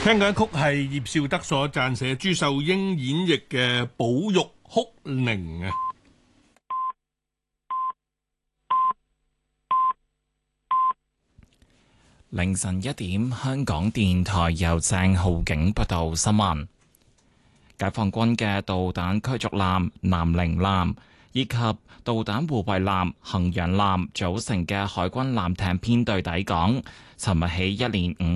聽緊曲係葉紹德所撰寫，朱秀英演繹嘅《寶玉哭伶》啊！ 凌晨1點，香港電台由鄭浩景報道新聞。解放軍嘅導彈驅逐艦南寧艦以及導彈護衛艦衡陽艦組成嘅海軍艦艇編隊抵港，尋日起一連5